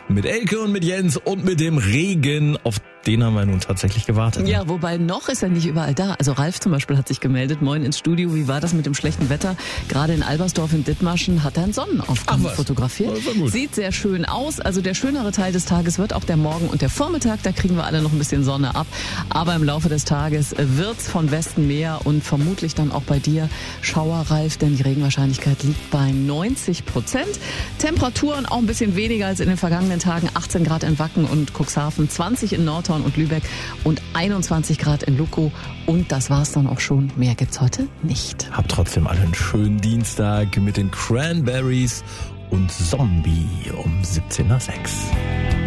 mit Elke und mit Jens und mit dem Regen. Auf den haben wir nun tatsächlich gewartet. Ne? Ja, wobei noch ist er nicht überall da. Also Ralf zum Beispiel hat sich gemeldet. Moin ins Studio. Wie war das mit dem schlechten Wetter? Gerade in Albersdorf in Dithmarschen hat er einen Sonnenaufgang fotografiert. Sieht sehr schön aus. Also der schönere Teil des Tages wird auch der Morgen und der Vormittag. Da kriegen wir alle noch ein bisschen Sonne ab. Aber im Laufe des Tages wird's von Westen mehr und vermutlich dann auch bei dir Schauer, Ralf, denn die Regenwahrscheinlichkeit liegt bei 90%. Temperaturen auch ein bisschen weniger als in den vergangenen Tagen. 18 Grad in Wacken und Cuxhaven, 20 in Nordhorn und Lübeck und 21 Grad in Luckow. Und das war's dann auch schon. Mehr gibt's heute nicht. Habt trotzdem alle einen schönen Dienstag mit den Cranberries und Zombie um 17:06 Uhr.